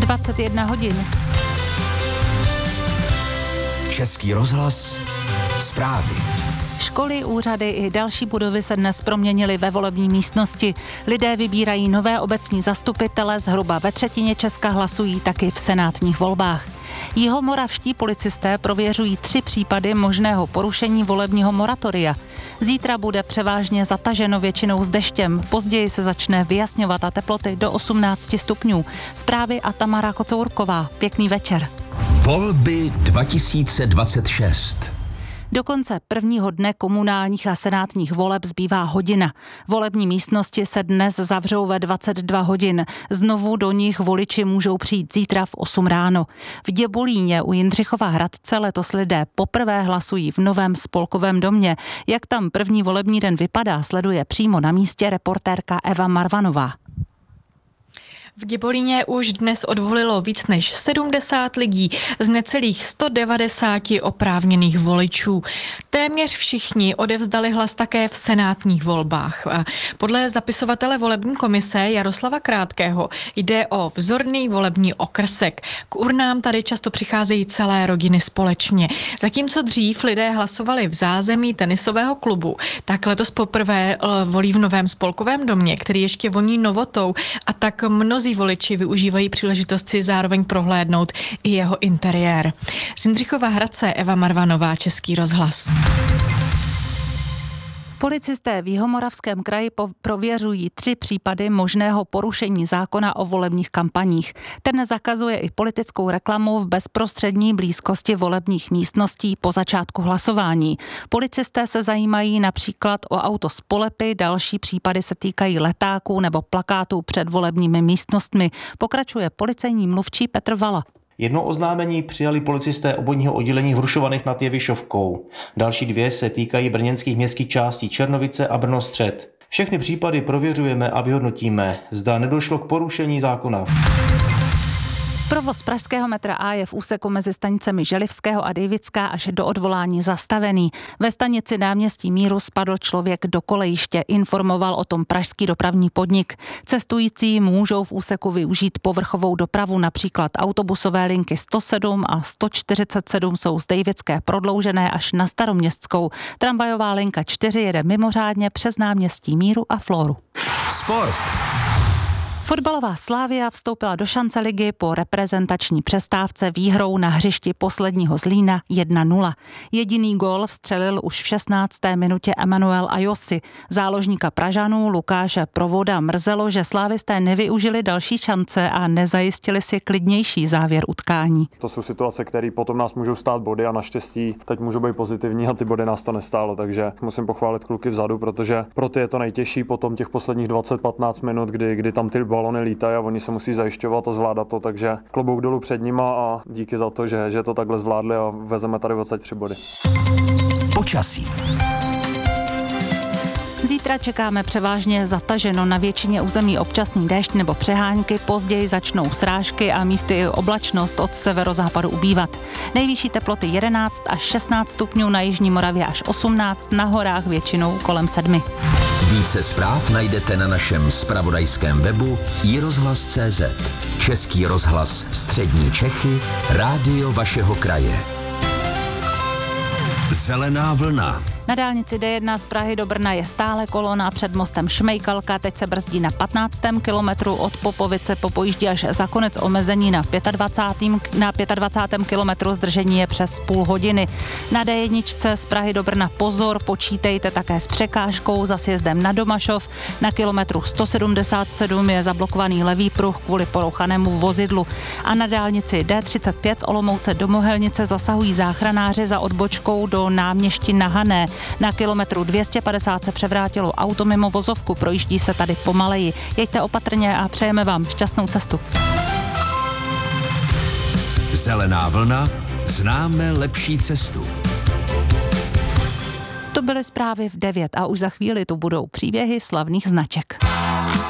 21 hodin. Český rozhlas, zprávy. Školy, úřady i další budovy se dnes proměnily ve volební místnosti. Lidé vybírají nové obecní zastupitele, zhruba ve třetině Česka hlasují taky v senátních volbách. Jihomoravští policisté prověřují 3 případy možného porušení volebního moratoria. Zítra bude převážně zataženo většinou s deštěm, později se začne vyjasňovat a teploty do 18 stupňů. Zprávy a Tamara Kocourková. Pěkný večer. Volby 2026. Do konce prvního dne komunálních a senátních voleb zbývá hodina. Volební místnosti se dnes zavřou ve 22 hodin. Znovu do nich voliči můžou přijít zítra v 8 ráno. V Děbolíně u Jindřichova Hradce letos lidé poprvé hlasují v novém spolkovém domě. Jak tam první volební den vypadá, sleduje přímo na místě reportérka Eva Marvanová. V Děbolíně už dnes odvolilo víc než 70 lidí z necelých 190 oprávněných voličů. Téměř všichni odevzdali hlas také v senátních volbách. Podle zapisovatele volební komise Jaroslava Krátkého jde o vzorný volební okrsek. K urnám tady často přicházejí celé rodiny společně. Zatímco dřív lidé hlasovali v zázemí tenisového klubu, tak letos poprvé volí v novém spolkovém domě, který ještě voní novotou, a tak mnozí voliči využívají příležitost si zároveň prohlédnout i jeho interiér. Z Jindřichova Hradce Eva Marvanová, Český rozhlas. Policisté v Jihomoravském kraji prověřují 3 případy možného porušení zákona o volebních kampaních. Ten zakazuje i politickou reklamu v bezprostřední blízkosti volebních místností po začátku hlasování. Policisté se zajímají například o auto z Polepy, další případy se týkají letáků nebo plakátů před volebními místnostmi. Pokračuje policejní mluvčí Petr Vala. Jedno oznámení přijali policisté obvodního oddělení v Hrušovanech nad Jevišovkou. Další 2 se týkají brněnských městských částí Černovice a Brno střed. Všechny případy prověřujeme a vyhodnotíme, zda nedošlo k porušení zákona. Provoz pražského metra A je v úseku mezi stanicemi Želivského a Dejvická až do odvolání zastavený. Ve stanici Náměstí Míru spadl člověk do kolejiště, informoval o tom pražský dopravní podnik. Cestující můžou v úseku využít povrchovou dopravu, například autobusové linky 107 a 147 jsou z Dejvické prodloužené až na Staroměstskou. Tramvajová linka 4 jede mimořádně přes Náměstí Míru a Floru. Sport. Fotbalová Slavia vstoupila do šance ligy po reprezentační přestávce výhrou na hřišti posledního Zlína 1-0. Jediný gól vstřelil už v 16. minutě Emanuel Ajosi. Záložníka Pražanů Lukáše Provoda mrzelo, že slávisté nevyužili další šance a nezajistili si klidnější závěr utkání. To jsou situace, které potom nás můžou stát body a naštěstí teď můžou být pozitivní a ty body nás to nestálo, takže musím pochválit kluky vzadu, protože pro ty je to nejtěžší potom těch posledních 20-15 minut, kdy tam ty balony lítají a oni se musí zajišťovat a zvládat to, takže klobouk dolů před nima a díky za to, že to takhle zvládli a vezeme tady 23 body. Počasí. Zítra čekáme převážně zataženo, na většině území občasný déšť nebo přehánky, později začnou srážky a místy i oblačnost od severozápadu ubývat. Nejvyšší teploty 11 až 16 stupňů, na jižní Moravě až 18, na horách většinou kolem 7. Více zpráv najdete na našem zpravodajském webu iRozhlas.cz. Český rozhlas Střední Čechy, rádio vašeho kraje. Zelená vlna. Na dálnici D1 z Prahy do Brna je stále kolona před mostem Šmejkalka, teď se brzdí na 15. kilometru, od Popovice po Pojíždí až za konec omezení na 25. kilometru, zdržení je přes půl hodiny. Na D1 z Prahy do Brna pozor, počítejte také s překážkou za sjezdem na Domašov. Na kilometru 177 je zablokovaný levý pruh kvůli porouchanému vozidlu. A na dálnici D35 z Olomouce do Mohelnice zasahují záchranáři za odbočkou do Náměšti na Hané. Na kilometru 250 se převrátilo auto mimo vozovku, projíždí se tady pomaleji. Jeďte opatrně a přejeme vám šťastnou cestu. Zelená vlna, známe lepší cestu. To byly zprávy v 9 a už za chvíli tu budou příběhy slavných značek.